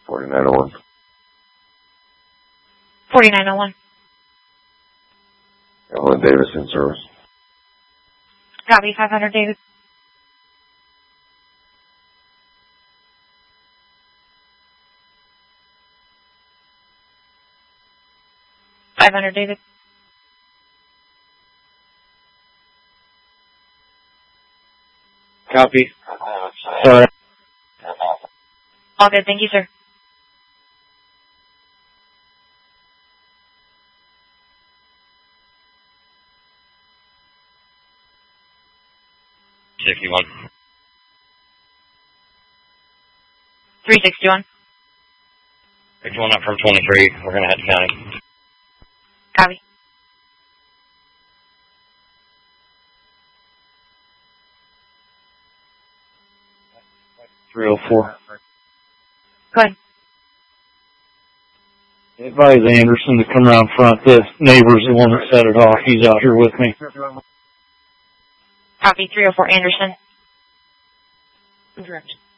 4901. 4901. Evelyn Davis in service. Copy, 500 Davis. David. Copy. Sorry. All good, thank you, sir. $61. 361. 61 up from 23. We're going to head to county. Copy. $304. Go ahead. Advise Anderson to come around front. The neighbor's the one that set it off. He's out here with me. Copy, 304 Anderson. Direct.